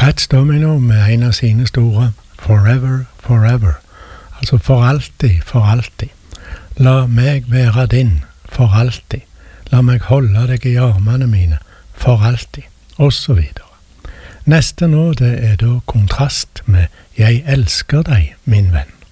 Fats Domino med en av sine store Forever, Forever. Altså for alltid, for alltid. La meg være din, for alltid. La meg holde deg i armene mine, for alltid, og så videre. Neste nå, det er da kontrast med Jeg elsker deg, min venn.